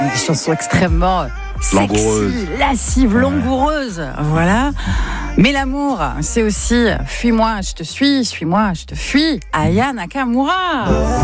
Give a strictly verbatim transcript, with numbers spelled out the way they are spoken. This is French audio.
Une chanson extrêmement sexy, Langoureuse. lascive, Ouais. langoureuse. Voilà. Mais l'amour, c'est aussi fuis-moi, je te suis, suis-moi, je te fuis. Aya Nakamura.